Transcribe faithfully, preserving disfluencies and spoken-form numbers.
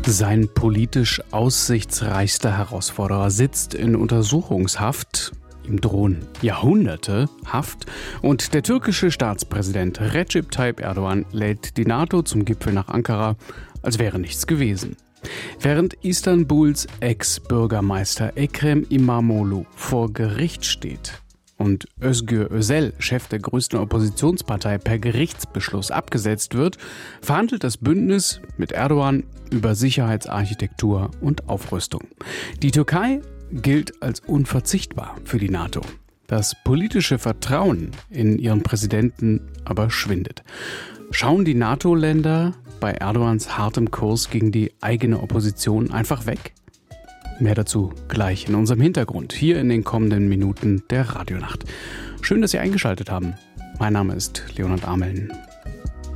Sein politisch aussichtsreichster Herausforderer sitzt in Untersuchungshaft. Ihm drohen Jahrhunderte Haft. Und der türkische Staatspräsident Recep Tayyip Erdogan lädt die NATO zum Gipfel nach Ankara, als wäre nichts gewesen. Während Istanbuls Ex-Bürgermeister Ekrem İmamoğlu vor Gericht steht und Özgür Özel, Chef der größten Oppositionspartei, per Gerichtsbeschluss abgesetzt wird, verhandelt das Bündnis mit Erdogan über Sicherheitsarchitektur und Aufrüstung. Die Türkei gilt als unverzichtbar für die NATO. Das politische Vertrauen in ihren Präsidenten aber schwindet. Schauen die NATO-Länder bei Erdogans hartem Kurs gegen die eigene Opposition einfach weg? Mehr dazu gleich in unserem Hintergrund, hier in den kommenden Minuten der Radionacht. Schön, dass Sie eingeschaltet haben. Mein Name ist Leonhard Ameln.